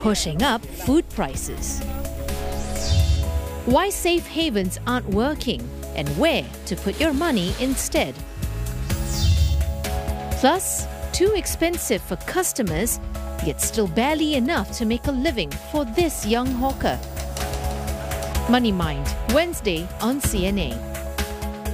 pushing up food prices. Why safe havens aren't working and where to put your money instead. Plus, too expensive for customers, yet still barely enough to make a living for this young hawker. Money Mind, Wednesday on CNA.